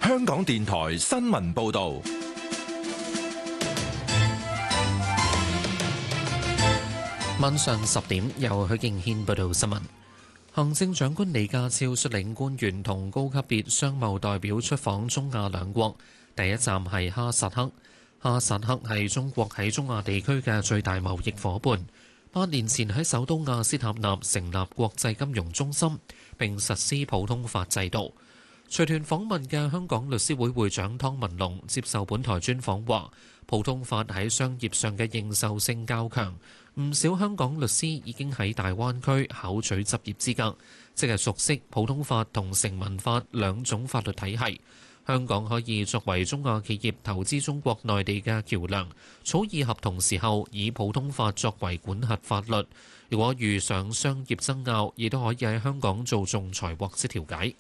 香港電台新聞報道。 晚上10點，由許敬軒報道新聞。行政長官李家超率領官員同高級別商貿代表出訪中亞兩國，第一站係哈薩克。哈薩克係中國喺中亞地區嘅最大貿易夥伴。8年前喺首都亞斯塔納成立國際金融中心，並實施普通法制度。隨團訪問嘅香港律師會會長湯文龍接受本台專訪話，普通法喺商業上嘅認受性較強，唔少香港律師已經喺大灣區考取執業資格，即係熟悉普通法同成文法兩種法律體系。香港可以作為中亞企業投資中國內地嘅橋梁，草擬合同時候以普通法作為管轄法律。如果遇上商業爭拗，亦都可以喺香港做仲裁或者調解。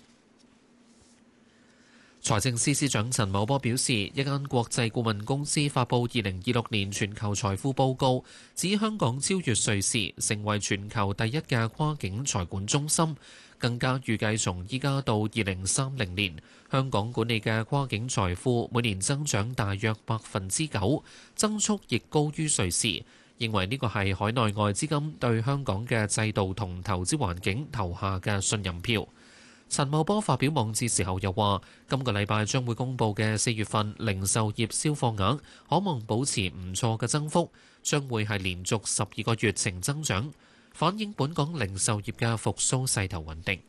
財政司司長陳茂波表示，一間國際顧問公司發布2026年全球財富報告，指香港超越瑞士，成為全球第一嘅跨境財管中心。更加預計從依家到2030年，香港管理嘅跨境財富每年增長大約9%，增速亦高於瑞士。認為呢個係海內外資金對香港嘅制度同投資環境投下嘅信任票。陳茂波發表網誌時候又話，今個禮拜將會公佈嘅4月份零售業銷貨額可望保持唔錯嘅增幅，將會係連續12個月呈增長，反映本港零售業嘅復甦勢頭穩定。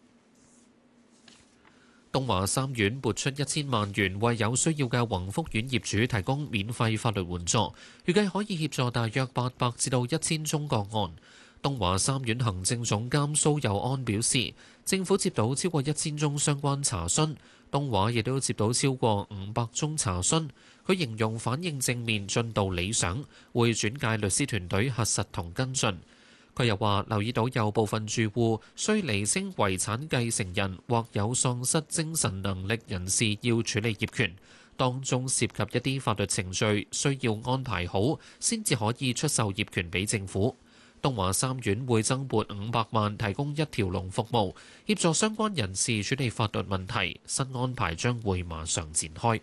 東華三院撥出1000萬元為有需要嘅宏福苑業主提供免費法律援助，預計可以協助大約800至到1000宗個案。東華三院行政總監蘇佑安表示，政府接到超過1000宗相關查詢，東華亦都接到超過500宗查詢。佢形容反應正面，進度理想，會轉介律師團隊核實同跟進。佢又話留意到有部分住戶需釐清遺產繼承人或有喪失精神能力人士要處理業權，當中涉及一啲法律程序需要安排好，先至可以出售業權俾政府。東華三院會增撥500萬提供一條龍服務，協助相關人士處理法律問題。新安排將會馬上展開。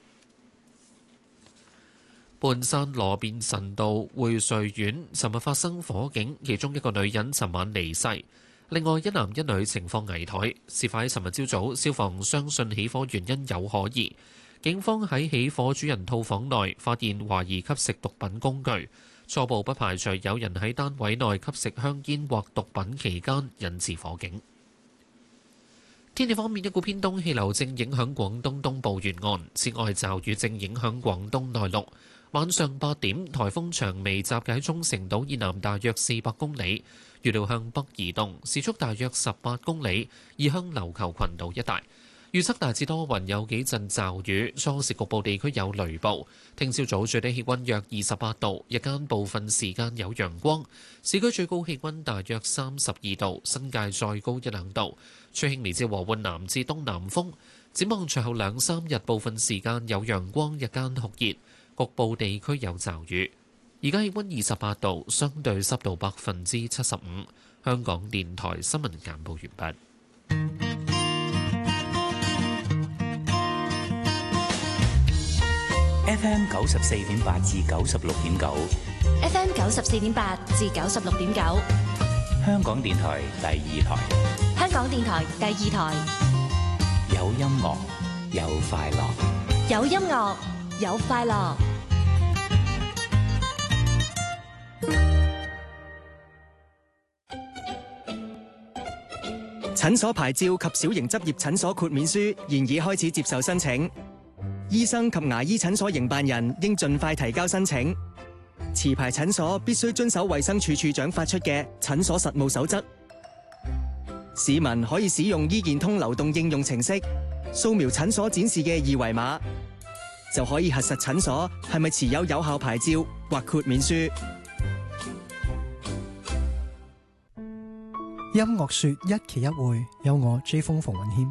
半山羅便臣道匯瑞苑尋日發生火警，其中一個女人尋晚離世，另外一男一女情況危殆。事發喺尋日朝早，消防相信起火原因有可疑。警方喺起火主人套房內發現懷疑吸食毒品工具，初步不排除有人喺單位內吸食香煙或毒品期間引致火警。天氣方面，一股偏東氣流正影響廣東東部沿岸，此外驟雨正影響廣東內陸。晚上8點，颱風長微集結喺沖繩島以南大約400公里，預料向北移動，時速大約18公里，移向琉球群島一帶。預測大致多雲，有幾陣驟雨，初時局部地區有雷暴。聽朝早最低氣温約28度，日間部分時間有陽光，市區最高氣温大約32度，新界再高1-2度。吹輕微至和緩南至東南風。展望隨後2-3日，部分時間有陽光，日間酷熱，局部地區有驟雨。而家氣温28度，相對濕度75%。香港電台新聞簡報完畢。 FM 94.8至96.9 ，FM 94.8至96.9， 香港電台第2台， 香港電台第2台， 有音樂，有快樂， 有音樂，有快樂。 診所牌照及小型執業診所豁免書現已開始接受申請。醫生及牙醫診所營辦人應盡快提交申請。持牌診所必須遵守衛生署署長發出嘅診所實務守則。市民可以使用醫健通流動應用程式，掃描診所展示嘅二維碼，就可以核實診所係咪持有有效牌照或豁免書。 音樂說一期一會，有我 J 風馮允謙。